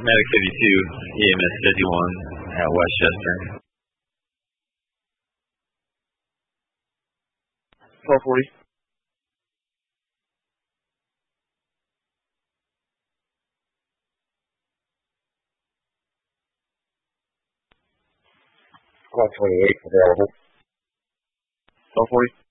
Medic 52, EMS 51 at Westchester. 1240. Squad 28 available. 1240.